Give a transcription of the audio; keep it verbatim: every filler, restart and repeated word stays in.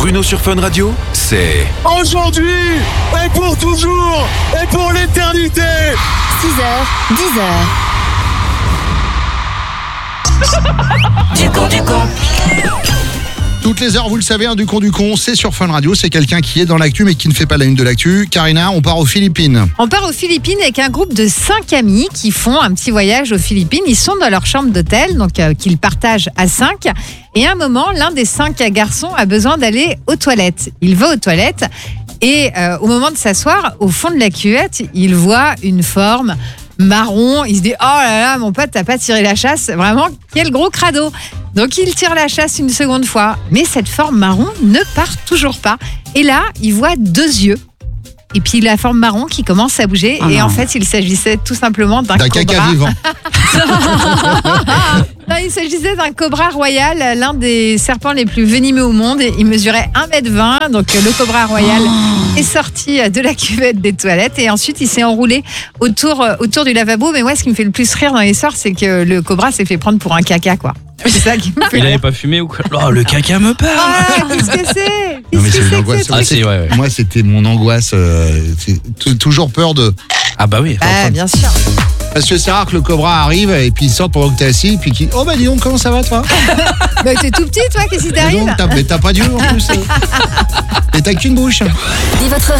Bruno sur Fun Radio, c'est... Aujourd'hui, et pour toujours, et pour l'éternité. six heures, dix heures. Du con, du con. Toutes les heures, vous le savez, un du con du con, c'est sur Fun Radio. C'est quelqu'un qui est dans l'actu mais qui ne fait pas la une de l'actu. Karina, on part aux Philippines. On part aux Philippines avec un groupe de cinq amis qui font un petit voyage aux Philippines. Ils sont dans leur chambre d'hôtel, donc euh, qu'ils partagent à cinq. Et à un moment, l'un des cinq garçons a besoin d'aller aux toilettes. Il va aux toilettes et euh, au moment de s'asseoir, au fond de la cuvette, il voit une forme marron. Il se dit « Oh là là, mon pote, t'as pas tiré la chasse. Vraiment, quel gros crado !» Donc il tire la chasse une seconde fois, mais cette forme marron ne part toujours pas. Et là, il voit deux yeux. Et puis la forme marron qui commence à bouger. Oh et non. En fait, il s'agissait tout simplement d'un, d'un cobra. caca vivant. Non, il s'agissait d'un cobra royal, l'un des serpents les plus venimeux au monde. Il mesurait un mètre vingt, donc le cobra royal oh. est sorti de la cuvette des toilettes et ensuite il s'est enroulé autour, autour du lavabo. Mais moi, ce qui me fait le plus rire dans l'histoire, c'est que le cobra s'est fait prendre pour un caca, quoi. C'est ça qui me fait Il n'avait pas fumé ou quoi? Oh, le caca me parle. Ah, qu'est-ce que c'est? Non, mais Qu'est-ce c'est que une c'est angoisse. que ce Ah, truc c'est, ouais, ouais. Moi, c'était mon angoisse. Euh, c'est t- toujours peur de. Ah bah oui. Bah, bien sûr. Parce que c'est rare que le cobra arrive et puis il sort pendant que t'es assis, puis qu'il. Oh bah dis donc, comment ça va toi? Bah, t'es tout petit, toi, qu'est-ce qui t'arrive? Dis donc, t'as, mais t'as pas d'yeux en plus. Et t'as qu'une bouche. Dis votre